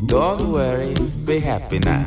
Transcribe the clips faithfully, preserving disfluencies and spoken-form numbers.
Don't worry, be happy now.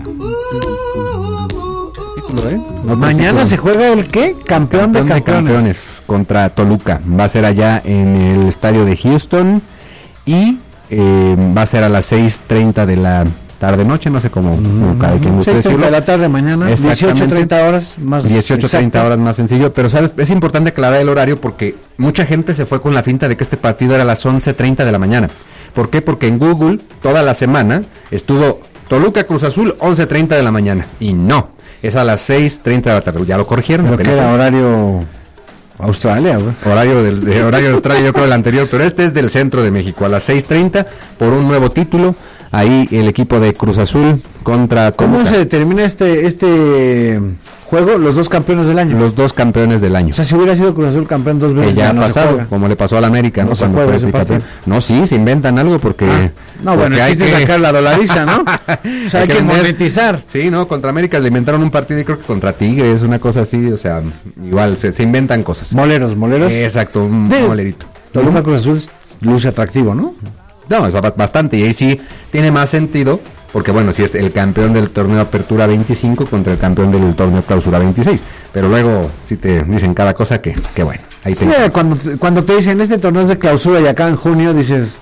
¿Eh? Mañana se juega el ¿qué? Campeón, Campeón de, campeones. de campeones contra Toluca. Va a ser allá en el estadio de Houston y eh, va a ser a las seis treinta de la tarde noche, no sé cómo, mm-hmm. cada quien seis treinta de la tarde mañana, dieciocho treinta horas más dieciocho treinta horas más sencillo, pero sabes, es importante aclarar el horario porque mucha gente se fue con la finta de que este partido era a las once treinta de la mañana. ¿Por qué? Porque en Google toda la semana estuvo Toluca Cruz Azul once treinta de la mañana y no, es a las seis treinta de la tarde. Ya lo corrigieron. Creo que era horario Australia, güey. Horario del de horario de Australia, yo creo el anterior, pero este es del centro de México a las seis treinta por un nuevo título. Ahí el equipo de Cruz Azul contra Toluca. ¿Cómo se determina este este juego? Los dos campeones del año. Los dos campeones del año. O sea, si hubiera sido Cruz Azul campeón dos veces, que ya ha no pasado, como le pasó al América, ¿no? No, Cuando fue ese no, sí, se inventan algo porque... Ah, no, bueno, existe que... sacar la dolariza, ¿no? O sea, hay, hay que, que monetizar. Sí, ¿no? Contra América le inventaron un partido y creo que contra Tigres, una cosa así, o sea, igual, se, se inventan cosas. Moleros, moleros. Exacto, un de, molerito. Toluca Cruz Azul luce atractivo, ¿no? No, es bastante, y ahí sí tiene más sentido, porque bueno, si es el campeón del torneo Apertura veinticinco contra el campeón del torneo Clausura veintiséis, pero luego si te dicen cada cosa que, que bueno, ahí sí, te... cuando, cuando te dicen este torneo es de clausura y acá en junio dices...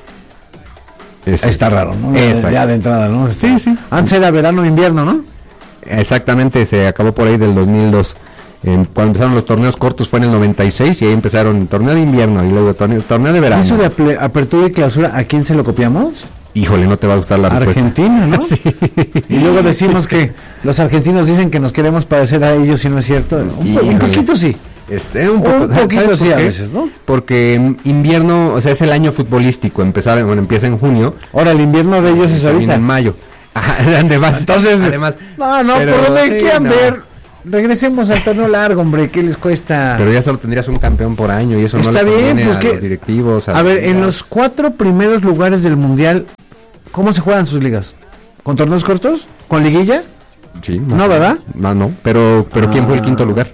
Es, está raro, ¿no? Exacto. Ya de entrada, ¿no? Está, sí, sí. Antes era verano invierno, ¿no? Exactamente, se acabó por ahí del dos mil dos. Eh, cuando empezaron los torneos cortos fue en el noventa y seis y ahí empezaron el torneo de invierno y luego el torneo, torneo de verano. ¿Eso de ap- apertura y clausura, a quién se lo copiamos? Híjole, no te va a gustar la respuesta. Argentina, ¿no? Sí. Y luego decimos que los argentinos dicen que nos queremos parecer a ellos y no es cierto. Un, un poquito sí. Este, un, poco, un poquito sí a veces, ¿no? Porque invierno, o sea, es el año futbolístico, empezar, bueno, empieza en junio. Ahora el invierno de ellos es ahorita. En mayo. Además, entonces, además, no, no, pero, por donde sí, quieran no. ver. Regresemos al torneo largo, hombre, ¿qué les cuesta? Pero ya solo tendrías un campeón por año y eso está no le bien, pues a que, los directivos. A, a ver, en los cuatro primeros lugares del mundial, ¿cómo se juegan sus ligas? ¿Con torneos cortos? ¿Con liguilla? Sí. No, no ¿verdad? No, no, pero, pero ah. ¿quién fue el quinto lugar?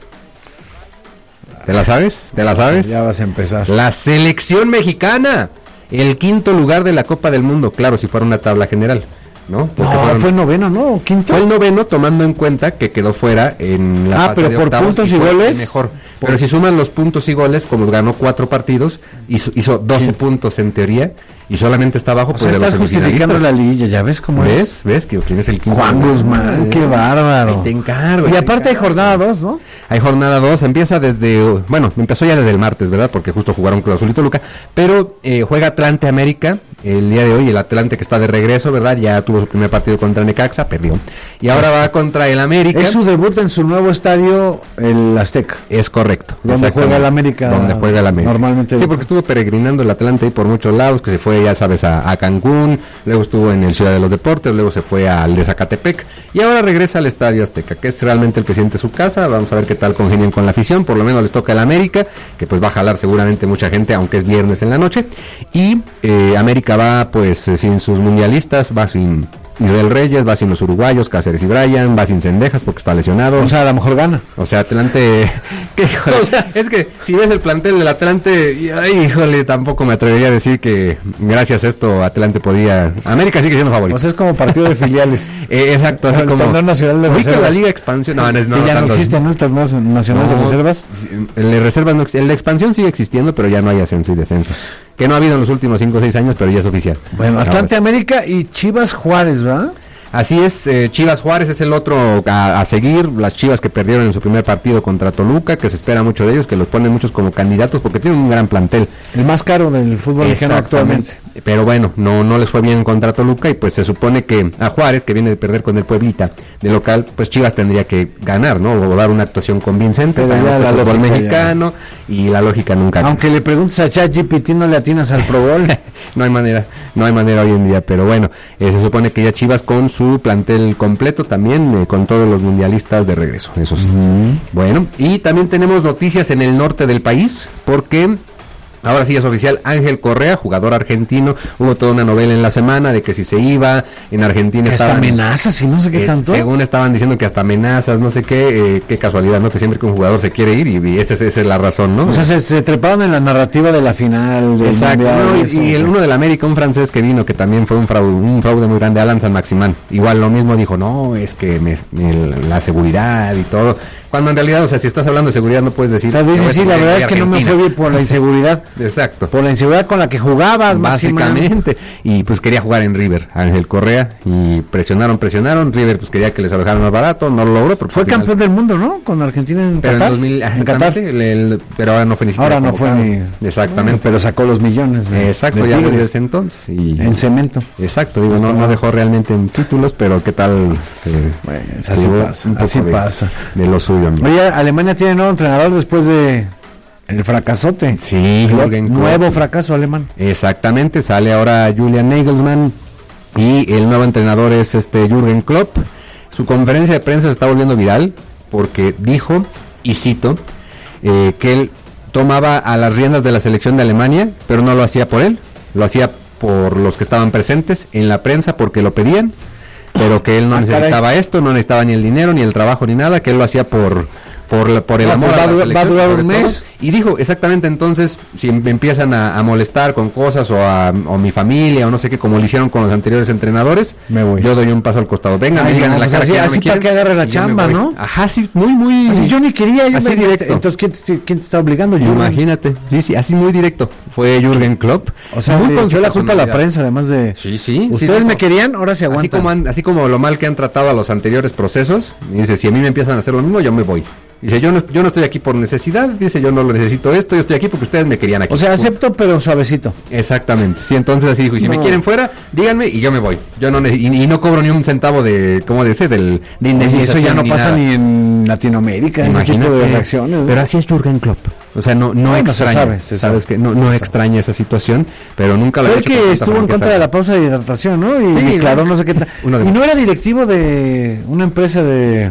¿Te la sabes? ¿Te la sabes? Ya vas a empezar. La selección mexicana, el quinto lugar de la Copa del Mundo, claro, si fuera una tabla general. ¿No? no fueron, fue noveno, ¿no? ¿Quinto? Fue el noveno tomando en cuenta que quedó fuera en la ah, fase pero de por octavos puntos y y goles mejor. Por... Pero si suman los puntos y goles, como ganó cuatro partidos, hizo, hizo doce ¿Quinto? Puntos en teoría y solamente está abajo. O pues, sea, de estás los justificando la liguilla, ¿ya ves cómo ¿Ves? es? ¿Ves? ¿Ves? ¿Quién es el quinto? Juan Guzmán, qué bárbaro. Ahí te encargo. Y aparte hay jornada dos, ¿no? Hay jornada dos, empieza desde, bueno, empezó ya desde el martes, ¿verdad? Porque justo jugaron Cruz Azul y Toluca, pero eh, juega Atlante América el día de hoy, el Atlante que está de regreso, ¿verdad? Ya tuvo su primer partido contra Necaxa, perdió. Y ahora va contra el América. Es su debut en su nuevo estadio, el Azteca. Es correcto. Donde juega el América. Donde juega el América. Normalmente. Sí, porque estuvo peregrinando el Atlante ahí por muchos lados, que se fue, ya sabes, a, a Cancún, luego estuvo en el Ciudad de los Deportes, luego se fue al de Zacatepec, y ahora regresa al Estadio Azteca, que es realmente el presidente de su casa. Vamos a ver qué tal congenian con la afición, por lo menos les toca el América, que pues va a jalar seguramente mucha gente, aunque es viernes en la noche, y eh, América va pues sin sus mundialistas, va sin Israel Reyes, va sin los uruguayos, Cáceres y Bryan, va sin Cendejas porque está lesionado. O sea, a lo mejor gana. O sea, Atlante, ¿qué, híjole, o sea, es que si ves el plantel del Atlante, ay, híjole, tampoco me atrevería a decir que gracias a esto Atlante podía, América sigue siendo favorito. O sea, es como partido de filiales. eh, exacto, así el como torneo nacional de reservas. la Liga Expansión, no, no, no, que ya no, no existe, ¿no? El torneo nacional no, de reservas. El de reservas no, el de expansión sigue existiendo, pero ya no hay ascenso y descenso. Que no ha habido en los últimos cinco o seis años, pero ya es oficial. Bueno, Atlante América y Chivas Juárez, ¿va? Así es, eh, Chivas Juárez es el otro a, a seguir, las Chivas que perdieron en su primer partido contra Toluca, que se espera mucho de ellos, que los ponen muchos como candidatos porque tienen un gran plantel. El más caro del fútbol mexicano actualmente. Pero bueno, no no les fue bien contra Toluca y pues se supone que a Juárez, que viene de perder con el Pueblita de local, pues Chivas tendría que ganar, ¿no? O dar una actuación convincente, sabemos que el fútbol mexicano ya. Y la lógica nunca. Aunque le preguntes a ChatGPT no le atinas al Pro Bowl. no hay manera, no hay manera hoy en día, pero bueno, eh, se supone que ya Chivas con su plantel completo también, eh, con todos los mundialistas de regreso, eso sí. Uh-huh. Bueno, y también tenemos noticias en el norte del país, porque Ahora sí es oficial, Ángel Correa, jugador argentino, hubo toda una novela en la semana de que si se iba, en Argentina que estaban... hasta amenazas y no sé qué eh, tanto. Según estaban diciendo que hasta amenazas, no sé qué, eh, qué casualidad, ¿no? Que siempre que un jugador se quiere ir y, y esa, esa es la razón, ¿no? O sea, se, se treparon en la narrativa de la final. Del Exacto, no, y, eso, y el uno del América, un francés que vino, que también fue un fraude, un fraude muy grande, Alan San Maximán, igual lo mismo dijo, no, es que me, el, la seguridad y todo... Cuando en realidad, o sea, si estás hablando de seguridad no puedes decir... O sea, dice, sí, la verdad es que no me fue bien por la inseguridad. Exacto. Por la inseguridad con la que jugabas, básicamente. Y pues quería jugar en River, Ángel Correa, y presionaron, presionaron. River pues quería que les dejaran más barato, no lo logró. Pero fue final... campeón del mundo, ¿no? Con Argentina en pero Qatar. En dos mil, en Qatar. El, el, pero ahora no fue ni siquiera Ahora no fue ni... Exactamente. Pero sacó los millones de Exacto, de ya desde entonces. Y... En cemento. Exacto, digo, no, no dejó realmente en títulos, pero qué tal... Eh, bueno, así pasa, así de, pasa. De lo suyo. ¿No? Oye, Alemania tiene nuevo entrenador después de el fracasote. Sí, Jürgen Klopp. Nuevo fracaso alemán. Exactamente, sale ahora Julian Nagelsmann y el nuevo entrenador es este Jürgen Klopp. Su conferencia de prensa se está volviendo viral porque dijo, y cito, eh, que él tomaba a las riendas de la selección de Alemania, pero no lo hacía por él, lo hacía por los que estaban presentes en la prensa porque lo pedían, pero que él no ah, necesitaba caray. esto, no necesitaba ni el dinero, ni el trabajo, ni nada, que él lo hacía por... Por, por el no, amor va, a la va a durar un mes todo. Y dijo exactamente, entonces si me empiezan a, a molestar con cosas o a o mi familia o no sé qué, como lo hicieron con los anteriores entrenadores, me voy. Yo doy un paso al costado, venga, me digan no, en la pues cara así, que así no para que agarre la chamba, ¿no? Ajá, sí, muy muy así yo ni quería, yo así me, directo. Entonces ¿quién te, quién te está obligando? Yo imagínate, sí, sí, así muy directo fue Jürgen Klopp. O sea, muy con la culpa a la prensa, además de sí, sí, ustedes sí, me querían, ahora se aguantan. Así como han, así como lo mal que han tratado a los anteriores procesos, y dice, si a mí me empiezan a hacer lo mismo, yo me voy. Dice, yo no, yo no estoy aquí por necesidad, dice, yo no lo necesito esto, yo estoy aquí porque ustedes me querían aquí. O sea, acepto, pero suavecito. Exactamente, sí, entonces así dijo, y si no. me quieren fuera, díganme y yo me voy. Yo no y, y no cobro ni un centavo de, ¿cómo dice? Del, de indemnización. Eso ya no ni pasa nada. ni en Latinoamérica, ese tipo de reacciones. ¿No? Pero así es Jürgen Klopp. O sea, no, no, no extraña, se sabe, se sabes sabe, que no, no se extraña esa situación, pero nunca la Fue el que estuvo en contra de la pausa de hidratación, ¿no? Y sí, claro, no sé qué tal. Y no era directivo de una empresa de...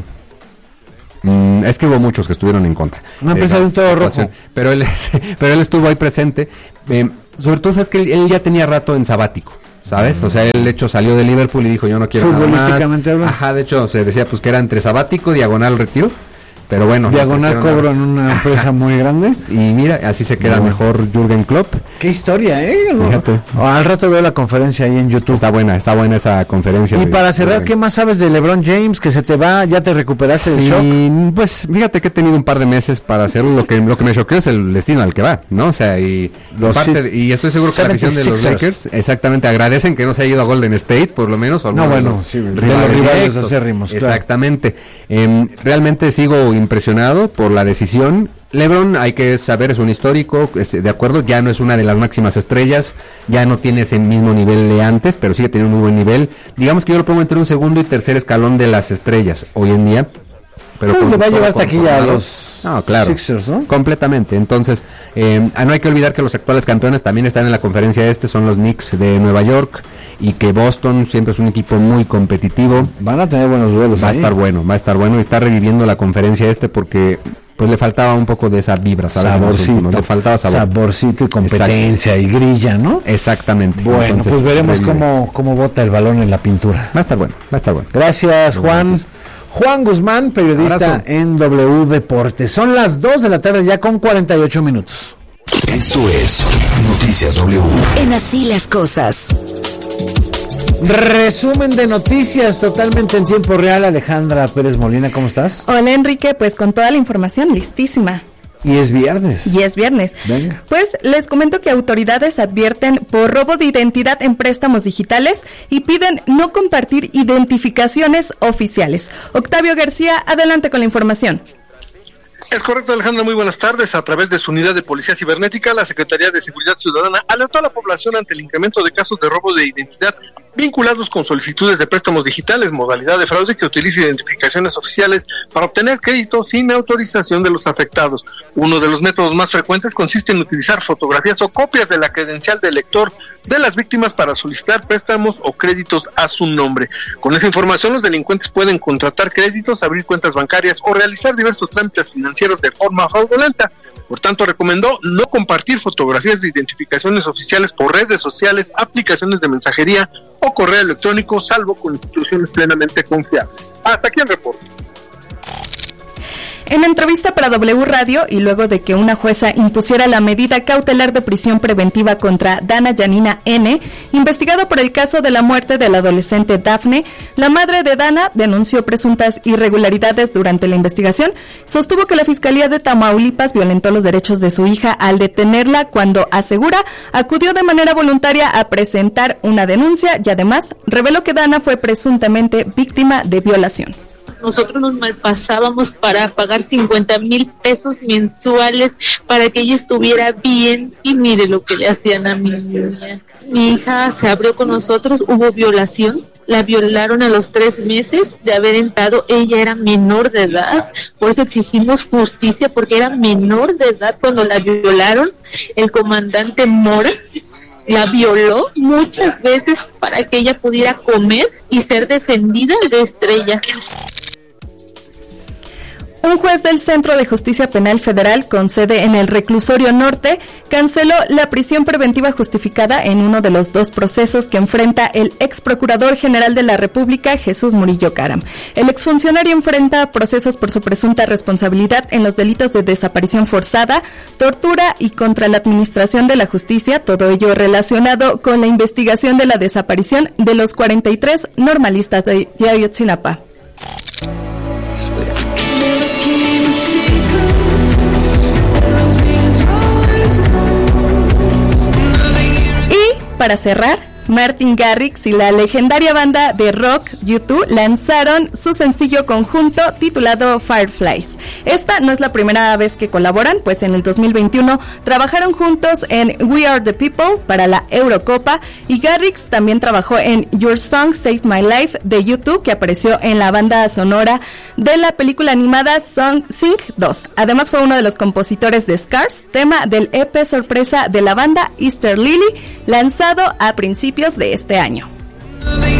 Mm, es que hubo muchos que estuvieron en contra. Una empresa de un todo rojo. Pero él, pero él estuvo ahí presente. Eh, sobre todo, sabes que él, él ya tenía rato en sabático, ¿sabes? Mm. O sea, él de hecho salió de Liverpool y dijo, yo no quiero nada más. Hablando. Ajá, de hecho se decía pues que era entre sabático, diagonal, retiro. Pero bueno, diagonal cobro en una empresa Ajá. muy grande. Y mira, así se queda no. mejor Jürgen Klopp. Qué historia, ¿eh? Fíjate. Oh, al rato veo la conferencia ahí en YouTube. Está buena, está buena esa conferencia. Y de, para cerrar, de... ¿qué más sabes de LeBron James? Que se te va, ya te recuperaste sí, del shock. Pues fíjate que he tenido un par de meses para hacerlo. Lo que lo que me choqueó es el destino al que va, ¿no? O sea, y los parte de, y estoy seguro que la afición de los Lakers, exactamente, agradecen que no se haya ido a Golden State, por lo menos. O no, bueno, los sí, de los rivales acérrimos. Exactamente. Claro. Eh, realmente sigo impresionado por la decisión. LeBron, hay que saber, es un histórico, es, de acuerdo, ya no es una de las máximas estrellas, ya no tiene ese mismo nivel de antes, pero sigue teniendo un muy buen nivel. Digamos que yo lo pongo entre un segundo y tercer escalón de las estrellas hoy en día. Pero pues le va a llevar hasta aquí a los no, claro, Sixers, ¿no? Completamente. Entonces, eh, no hay que olvidar que los actuales campeones también están en la conferencia este, son los Knicks de Nueva York, y que Boston siempre es un equipo muy competitivo. Van a tener buenos duelos. Va ahí. a estar bueno, va a estar bueno, y está reviviendo la conferencia este porque pues le faltaba un poco de esa vibra, ¿sabes? Saborcito, últimos, le faltaba sabor. Saborcito y competencia. Exacto. Y grilla, ¿no? Exactamente. Bueno, entonces, pues veremos cómo, cómo bota el balón en la pintura. Va a estar bueno, va a estar bueno. Gracias, Juan. Gracias. Juan Guzmán, periodista Abrazo. En W Deportes. Son las dos de la tarde ya con cuarenta y ocho minutos. Esto es Noticias W. En Así las Cosas. Resumen de noticias totalmente en tiempo real. Alejandra Pérez Molina, ¿cómo estás? Hola, Enrique, pues con toda la información listísima. Y es viernes. Y es viernes. Venga. Pues les comento que autoridades advierten por robo de identidad en préstamos digitales y piden no compartir identificaciones oficiales. Octavio García, adelante con la información. Es correcto, Alejandra, muy buenas tardes. A través de su unidad de policía cibernética, la Secretaría de Seguridad Ciudadana alertó a la población ante el incremento de casos de robo de identidad vinculados con solicitudes de préstamos digitales, modalidad de fraude que utiliza identificaciones oficiales para obtener créditos sin autorización de los afectados. Uno de los métodos más frecuentes consiste en utilizar fotografías o copias de la credencial del lector de las víctimas para solicitar préstamos o créditos a su nombre. Con esa información, los delincuentes pueden contratar créditos, abrir cuentas bancarias o realizar diversos trámites financieros de forma fraudulenta. Por tanto, recomendó no compartir fotografías de identificaciones oficiales por redes sociales, aplicaciones de mensajería o correo electrónico, salvo con instituciones plenamente confiables. Hasta aquí el reporte. En entrevista para W Radio, y luego de que una jueza impusiera la medida cautelar de prisión preventiva contra Dana Yanina N., investigado por el caso de la muerte del adolescente Dafne, la madre de Dana denunció presuntas irregularidades durante la investigación. Sostuvo que la Fiscalía de Tamaulipas violentó los derechos de su hija al detenerla cuando, asegura, acudió de manera voluntaria a presentar una denuncia y además reveló que Dana fue presuntamente víctima de violación. Nosotros nos malpasábamos para pagar cincuenta mil pesos mensuales para que ella estuviera bien, y mire lo que le hacían a mi niña. Mi hija se abrió con nosotros, hubo violación, la violaron a los tres meses de haber entrado, ella era menor de edad, por eso exigimos justicia, porque era menor de edad cuando la violaron. El comandante Mora la violó muchas veces para que ella pudiera comer y ser defendida de Estrella. Un juez del Centro de Justicia Penal Federal, con sede en el Reclusorio Norte, canceló la prisión preventiva justificada en uno de los dos procesos que enfrenta el ex procurador general de la República, Jesús Murillo Caram. El exfuncionario enfrenta procesos por su presunta responsabilidad en los delitos de desaparición forzada, tortura y contra la administración de la justicia, todo ello relacionado con la investigación de la desaparición de los cuarenta y tres normalistas de Ayotzinapa. Para cerrar, Martin Garrix y la legendaria banda de rock U dos lanzaron su sencillo conjunto titulado Fireflies. Esta no es la primera vez que colaboran, pues en el dos mil veintiuno trabajaron juntos en We Are the People para la Eurocopa, y Garrix también trabajó en Your Song Saved My Life de U dos, que apareció en la banda sonora de la película animada Song Sing dos. Además fue uno de los compositores de Scars, tema del E P sorpresa de la banda Easter Lily, lanzado a principios de este año.